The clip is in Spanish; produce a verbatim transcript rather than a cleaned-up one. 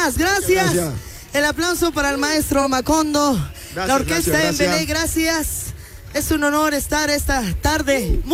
más. Gracias. Gracias. El aplauso para el maestro Macondo. Gracias, La orquesta gracias, en Belé, gracias. gracias. Es un honor estar esta tarde.